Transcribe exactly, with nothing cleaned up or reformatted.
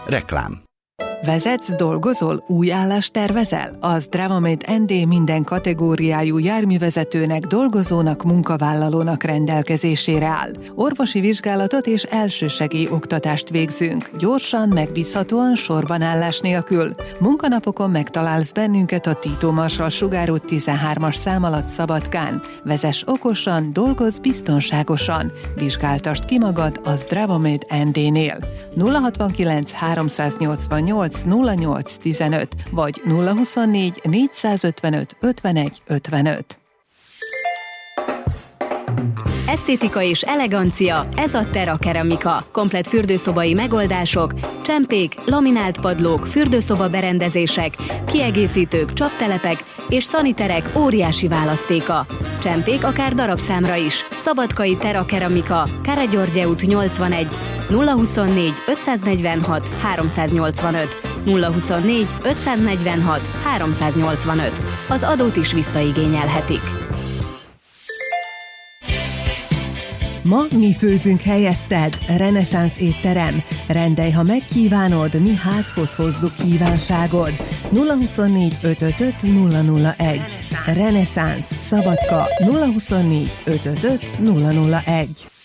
Reklám. Vezetsz, dolgozol, új állást tervezel? Az Dravamate en dé minden kategóriájú járművezetőnek, dolgozónak, munkavállalónak rendelkezésére áll. Orvosi vizsgálatot és elsősegély oktatást végzünk. Gyorsan, megbízhatóan, sorbanállás nélkül. Munkanapokon megtalálsz bennünket a Tito Marsally sugárút tizenhármas szám alatt Szabadkán. Vezess okosan, dolgozz biztonságosan. Vizsgáltasd ki magad az Dravamate en dé-nél. nulla hatvankilenc háromszáznyolcvannyolc nulla nyolc tizenöt vagy nulla huszonnégy négyszázötvenöt ötvenegy ötvenöt. Esztétika és elegancia, ez a Terra Keramika. Komplett fürdőszobai megoldások, csempék, laminált padlók, fürdőszoba berendezések, kiegészítők, csaptelepek és szaniterek óriási választéka. Csempék akár darabszámra is. Szabadkai Terra Keramika, Kárpát-György út nyolcvanegy, nulla huszonnégy ötszáznegyvenhat háromszáznyolcvanöt, nulla huszonnégy ötszáznegyvenhat háromszáznyolcvanöt. Az adót is visszaigényelhetik. Ma mi főzünk helyetted, reneszánsz étterem. Rendelj, ha megkívánod, mi házhoz hozzuk kívánságod. nulla huszonnégy ötvenöt nulla nulla egy. Reneszánsz, Szabadka nulla huszonnégy ötvenöt nulla nulla egy.